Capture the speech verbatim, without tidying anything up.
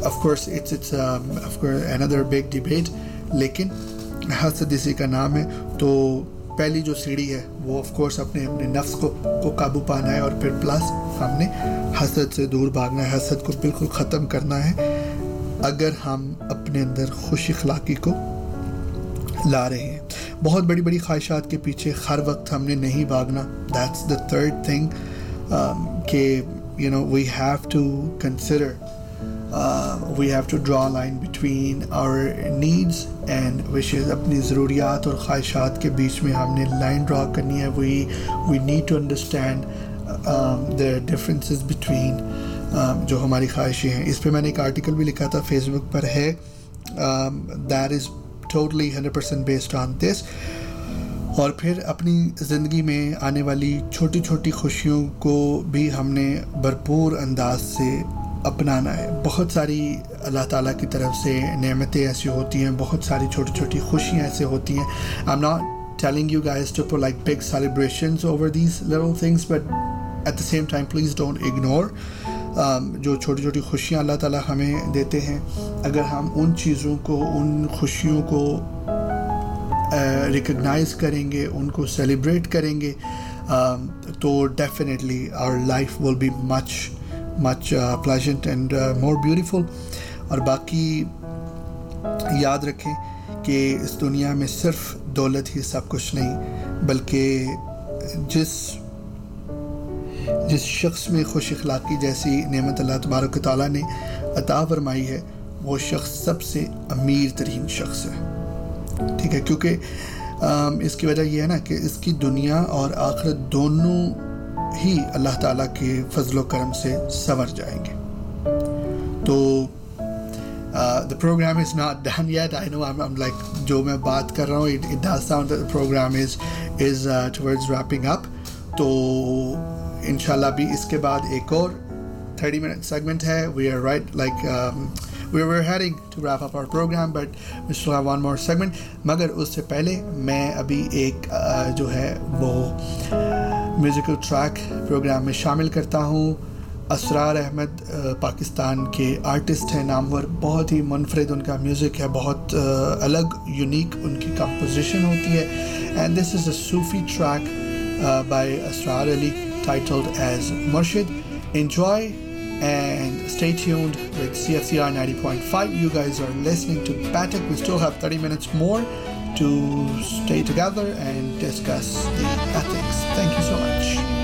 Of course it's it's of course another big debate, لیکن حسد اسی کا نام ہے. تو پہلی جو سیڑھی ہے وہ آف کورس اپنے اپنے نفس کو کو قابو پانا ہے, اور پھر پلس ہم نے حسد سے دور بھاگنا ہے, حسد کو بالکل ختم کرنا ہے اگر ہم اپنے اندر خوش اخلاقی کو لا رہے ہیں. بہت بڑی بڑی خواہشات کے پیچھے ہر وقت ہم نے نہیں بھاگنا. دیٹس دا تھرڈ تھنگ کہ you know we have to consider we have to draw line between our needs and wishes. اپنی ضروریات اور خواہشات کے بیچ میں ہم نے لائن ڈرا کرنی ہے. وی we need to understand the differences between جو ہماری خواہشیں ہیں. اس پہ میں نے ایک آرٹیکل بھی لکھا تھا, فیس بک پر ہے, that is totally hundred percent based on دس. اور پھر اپنی زندگی میں آنے والی چھوٹی چھوٹی خوشیوں کو بھی ہم نے بھرپور انداز سے اپنانا ہے. بہت ساری اللہ تعالیٰ کی طرف سے نعمتیں ایسی ہوتی ہیں, بہت ساری چھوٹی چھوٹی خوشیاں ایسے ہوتی ہیں. I am not telling you guys to put like big celebrations over these little things, but at the same time please don't ignore um, جو چھوٹی چھوٹی خوشیاں اللہ تعالیٰ ہمیں دیتے ہیں. اگر ہم ان چیزوں کو, ان خوشیوں کو ریکگنائز uh, کریں گے, ان کو سیلیبریٹ کریں گے, um, تو definitely our life will be much much uh, pleasant and uh, more beautiful. اور باقی یاد رکھیں کہ اس دنیا میں صرف دولت ہی سب کچھ نہیں, بلکہ جس جس شخص میں خوش اخلاقی جیسی نعمت اللہ تبارک و تعالیٰ نے عطا فرمائی ہے, وہ شخص سب سے امیر ترین شخص ہے. ٹھیک ہے, کیونکہ اس کی وجہ یہ ہے نا کہ اس کی دنیا اور آخرت دونوں ہی اللہ تعالیٰ کے فضل و کرم سے سنور جائیں گے. تو Uh, the program is not done yet. I know I'm, I'm like جو میں بات کر رہا ہوں, it, it does sound that the program is is uh, towards wrapping up. تو انشاءاللہ بھی اس کے بعد ایک اور thirty minute segment ہے. We are right like um, we were heading to wrap up our program, but we still have one more segment. مگر اس سے پہلے میں ابھی ایک uh, جو ہے وہ میوزیکل ٹریک پروگرام میں شامل کرتا ہوں. اسرار احمد پاکستان کے آرٹسٹ ہیں, نامور, بہت ہی منفرد ان کا میوزک ہے, بہت الگ یونیک ان کی کمپوزیشن ہوتی ہے. And this is a Sufi track by Israr Ali titled as مرشد. Enjoy and stay tuned with C F C R ninety point five. You guys are listening to Patek. We still have thirty minutes more to stay together and discuss the ethics. Thank you so much.